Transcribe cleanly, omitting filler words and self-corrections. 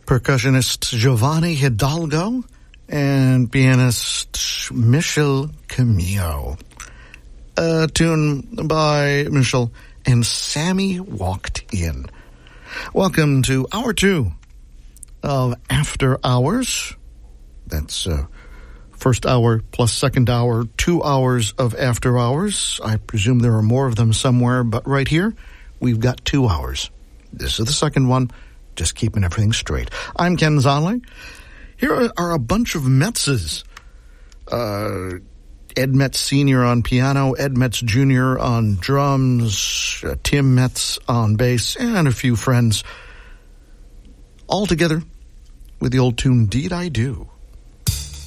percussionist Giovanni Hidalgo, and pianist Michel Camillo. A tune by Michel and Sammy Walked In. Welcome to Hour 2 of After Hours. That's first hour plus second hour, 2 hours of After Hours. I presume there are more of them somewhere, but right here, we've got 2 hours. This is the second one, just keeping everything straight. I'm Ken Zonley. Here are a bunch of Metzes. Ed Metz Sr. on piano, Ed Metz Jr. on drums, Tim Metz on bass, and a few friends. All together with the old tune, Deed I Do.